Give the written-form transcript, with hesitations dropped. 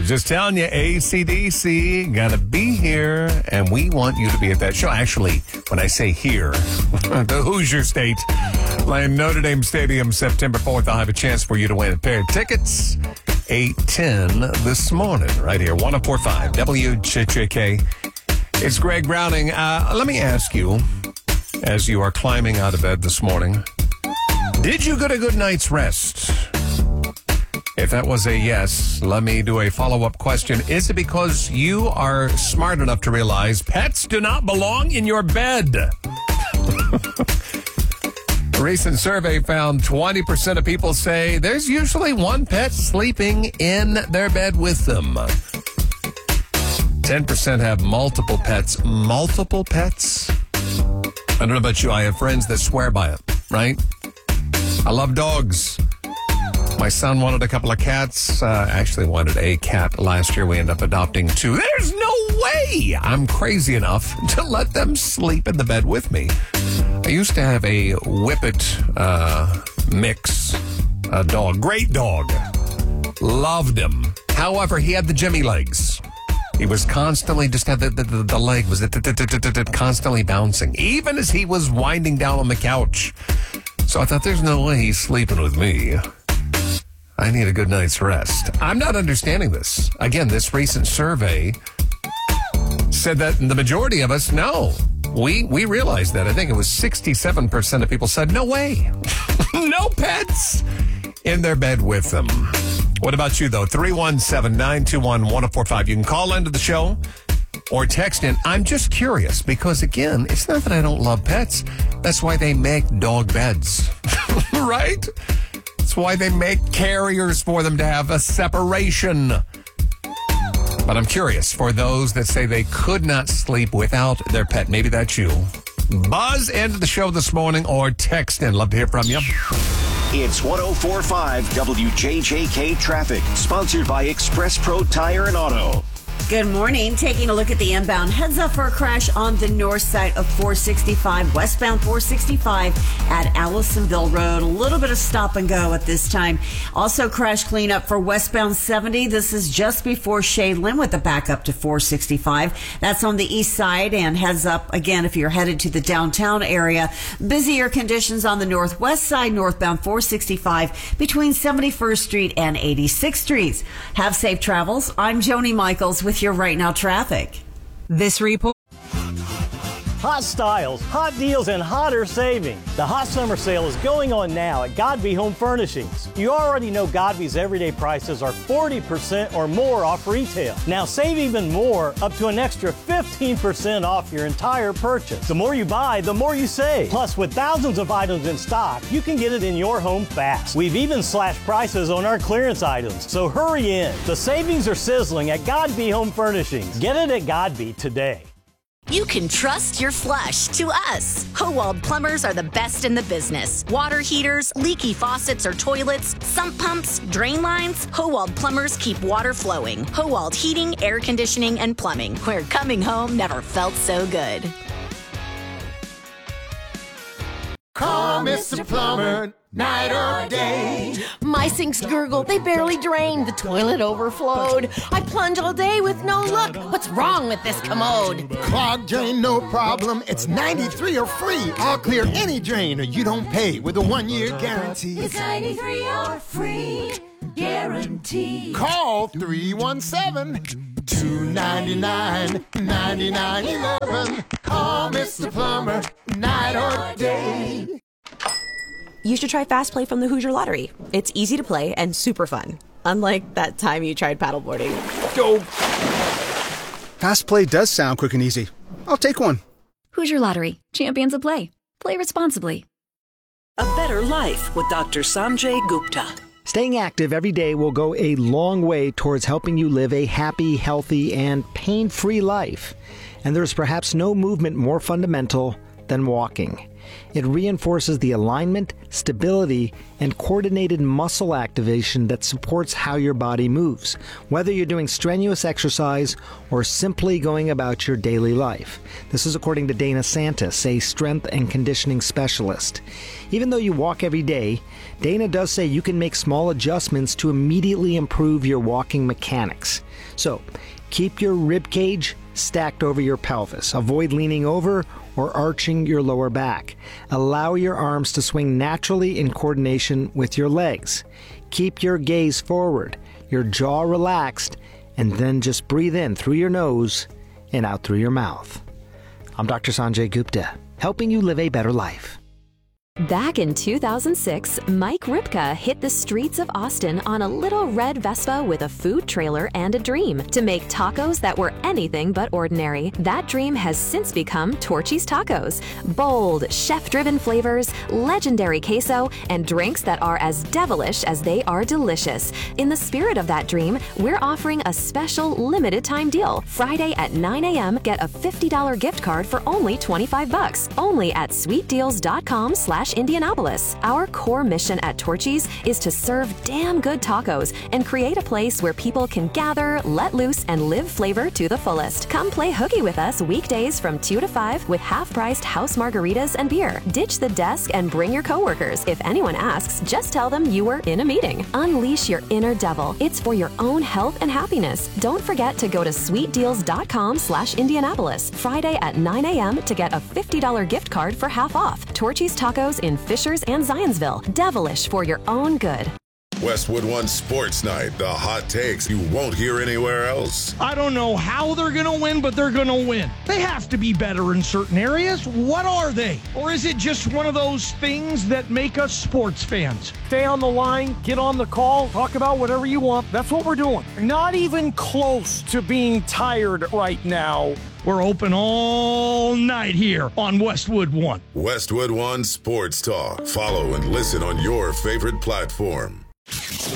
Just telling you, AC/DC gonna be here, and we want you to be at that show. Actually, when I say here, the Hoosier State playing Notre Dame Stadium September 4th. I'll have a chance for you to win a pair of tickets. 8:10 this morning, right here, 104.5 WJJK. It's Greg Browning. Let me ask you, as you are climbing out of bed this morning, did you get a good night's rest? If that was a yes, let me do a follow-up question. Is it because you are smart enough to realize pets do not belong in your bed? A recent survey found 20% of people say there's usually one pet sleeping in their bed with them. 10% have multiple pets. Multiple pets? I don't know about you. I have friends that swear by it, right? I love dogs. My son wanted a couple of cats. Actually wanted a cat last year. We ended up adopting 2. There's no way I'm crazy enough to let them sleep in the bed with me. I used to have a Whippet mix dog. Great dog. Loved him. However, he had the Jimmy legs. He was constantly, just had the leg was constantly bouncing, even as he was winding down on the couch. So I thought, there's no way he's sleeping with me. I need a good night's rest. I'm not understanding this. Again, this recent survey said that the majority of us, no. We realized that. I think it was 67% of people said, no way. No pets in their bed with them. What about you, though? 317-921-1045. You can call into the show or text in. I'm just curious because, again, it's not that I don't love pets. That's why they make dog beds, right? That's why they make carriers for them to have a separation. But I'm curious, for those that say they could not sleep without their pet, maybe that's you. Buzz into the show this morning or text in. Love to hear from you. It's 104.5 WJJK Traffic, sponsored by Express Pro Tire and Auto. Good morning. Taking a look at the inbound. Heads up for a crash on the north side of 465, westbound 465 at Allisonville Road. A little bit of stop and go at this time. Also crash cleanup for westbound 70. This is just before Shaylin with the backup to 465. That's on the east side. And heads up again if you're headed to the downtown area. Busier conditions on the northwest side, northbound 465 between 71st Street and 86th Street. Have safe travels. I'm Joni Michaels with your Right Now traffic. This report. Hot styles, hot deals, and hotter savings. The hot summer sale is going on now at Godby Home Furnishings. You already know Godby's everyday prices are 40% or more off retail. Now save even more, up to an extra 15% off your entire purchase. The more you buy, the more you save. Plus, with thousands of items in stock, you can get it in your home fast. We've even slashed prices on our clearance items, so hurry in. The savings are sizzling at Godby Home Furnishings. Get it at Godby today. You can trust your flush to us. Howald Plumbers are the best in the business. Water heaters, leaky faucets or toilets, sump pumps, drain lines. Howald Plumbers keep water flowing. Howald Heating, Air Conditioning, and Plumbing, where coming home never felt so good. Call Mr. Plumber, night or day. My sinks gurgle, they barely drain. The toilet overflowed. I plunge all day with no luck. What's wrong with this commode? Clogged drain, no problem. It's 93 or free. I'll clear any drain or you don't pay with a 1-year guarantee. It's 93 or free guarantee. Call 317-299-9911. Call Mr. Plumber, night or day. You should try Fast Play from the Hoosier Lottery. It's easy to play and super fun. Unlike that time you tried paddleboarding. Go! Fast Play does sound quick and easy. I'll take one. Hoosier Lottery. Champions of play. Play responsibly. A better life with Dr. Sanjay Gupta. Staying active every day will go a long way towards helping you live a happy, healthy, and pain-free life. And there's perhaps no movement more fundamental than walking. It reinforces the alignment, stability, and coordinated muscle activation that supports how your body moves, whether you're doing strenuous exercise or simply going about your daily life. This is according to Dana Santis, a strength and conditioning specialist. Even though you walk every day, Dana does say you can make small adjustments to immediately improve your walking mechanics. So, keep your rib cage stacked over your pelvis. Avoid leaning over or arching your lower back. Allow your arms to swing naturally in coordination with your legs. Keep your gaze forward, your jaw relaxed, and then just breathe in through your nose and out through your mouth. I'm Dr. Sanjay Gupta, helping you live a better life. Back in 2006, Mike Ripka hit the streets of Austin on a little red Vespa with a food trailer and a dream to make tacos that were anything but ordinary. That dream has since become Torchy's Tacos. Bold, chef-driven flavors, legendary queso, and drinks that are as devilish as they are delicious. In the spirit of that dream, we're offering a special limited-time deal. Friday at 9 a.m., get a $50 gift card for only $25. Only at sweetdeals.com/Indianapolis. Our core mission at Torchy's is to serve damn good tacos and create a place where people can gather, let loose, and live flavor to the fullest. Come play hooky with us weekdays from 2 to 5 with half-priced house margaritas and beer. Ditch the desk and bring your coworkers. If anyone asks, just tell them you were in a meeting. Unleash your inner devil. It's for your own health and happiness. Don't forget to go to sweetdeals.com/Indianapolis Friday at 9 a.m. to get a $50 gift card for half off. Torchy's Tacos in Fishers and Zionsville. Devilish for your own good. Westwood One Sports Night. The hot takes you won't hear anywhere else. I don't know how they're going to win, but they're going to win. They have to be better in certain areas. What are they? Or is it just one of those things that make us sports fans? Stay on the line, get on the call, talk about whatever you want. That's what we're doing. Not even close to being tired right now. We're open all night here on Westwood One. Westwood One Sports Talk. Follow and listen on your favorite platform.